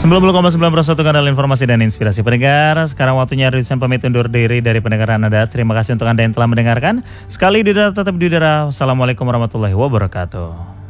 90,9 kanal informasi dan inspirasi pendengar. Sekarang waktunya Rizan pamit undur diri dari pendengaran Anda. Terima kasih untuk Anda yang telah mendengarkan. Sekali di udara tetap di udara. Assalamualaikum warahmatullahi wabarakatuh.